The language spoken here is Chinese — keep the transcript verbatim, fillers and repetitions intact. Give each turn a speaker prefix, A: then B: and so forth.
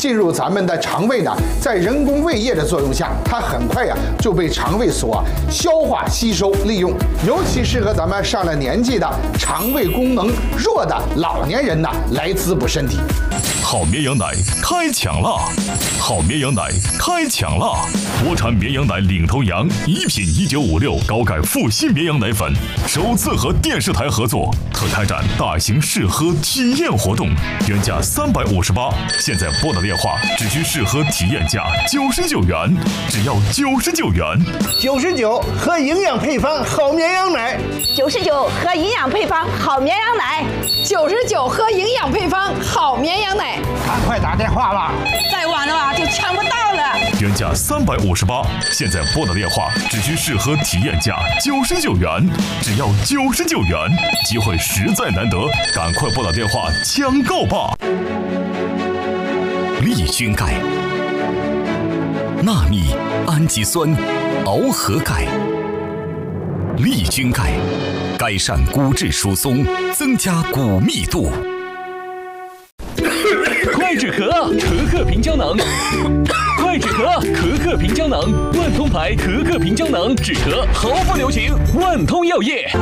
A: 进入咱们的肠胃呢，在人工胃液的作用下，它很快呀就被肠胃所消化吸收利用，尤其适合咱们上了年纪的肠胃功能弱的老年人呢来滋补身体。
B: 好绵羊奶开抢啦！好绵羊奶开抢啦！国产绵羊奶领头羊一品一九五六高钙复新绵羊奶粉首次和电视台合作，特开展大型试喝体验活动，原价三百五十八，现在拨打电话只需试喝体验价九十九元，只要九十九元。
C: 九十九喝营养配方好绵羊奶，
D: 九十九喝营养配方好绵羊奶，
E: 九十九喝营养配方好绵羊奶。
C: 赶快打电话吧，
D: 再晚的话就抢不到了。
B: 原价三百五十八，现在拨打电话只需试喝体验价九十九元，只要九十九元，机会实在难得，赶快拨打电话抢购吧！
F: 利菌钙、纳米氨基酸螯合钙，利菌钙改善骨质疏松，增加骨密度。
G: 快止咳，咳咳平胶囊。快止咳，咳咳平胶囊，万通牌咳咳平胶囊，止咳毫不留情，万通药业。